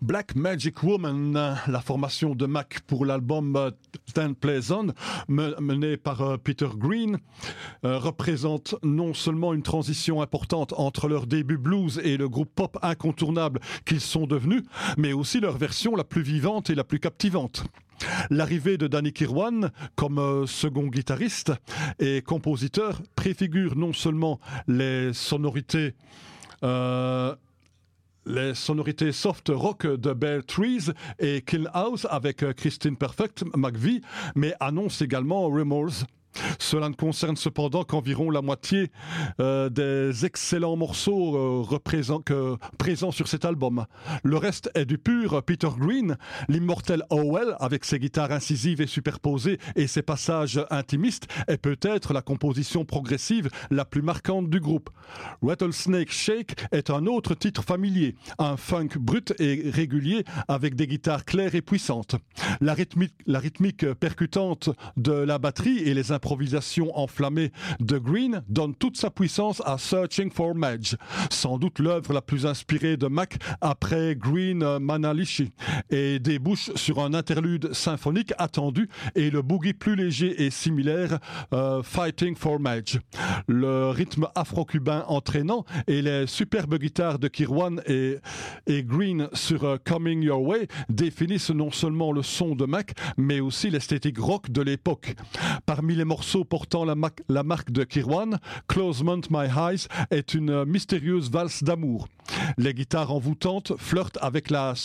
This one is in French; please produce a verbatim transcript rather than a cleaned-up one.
Black Magic Woman, la formation de Mac pour l'album Stand Plays On, menée par Peter Green, euh, représente non seulement une transition importante entre leur début blues et le groupe pop incontournable qu'ils sont devenus, mais aussi leur version la plus vivante et la plus captivante. L'arrivée de Danny Kirwan comme euh, second guitariste et compositeur préfigure non seulement les sonorités euh, les sonorités soft rock de Bare Trees et Kill House avec Christine Perfect McVie, mais annonce également Remorse. Cela ne concerne cependant qu'environ la moitié euh, des excellents morceaux euh, représent, que, présents sur cet album. Le reste est du pur Peter Green, l'immortel Howell avec ses guitares incisives et superposées et ses passages intimistes est peut-être la composition progressive la plus marquante du groupe. Rattlesnake Shake est un autre titre familier, un funk brut et régulier avec des guitares claires et puissantes. La rythmique, la rythmique percutante de la batterie et les improvisations enflammées de Green donnent toute sa puissance à Searching for Madge, sans doute l'œuvre la plus inspirée de Mac après Green Manalishi, et débouche sur un interlude symphonique attendu et le boogie plus léger et similaire euh, Fighting for Madge. Le rythme afro-cubain entraînant et les superbes guitares de Kirwan et, et Green sur uh, Coming Your Way définissent non seulement le son de Mac, mais aussi l'esthétique rock de l'époque. Parmi les morceaux portant la, ma- la marque de Kirwan, Closement My Eyes est une mystérieuse valse d'amour. Les guitares envoûtantes flirtent avec la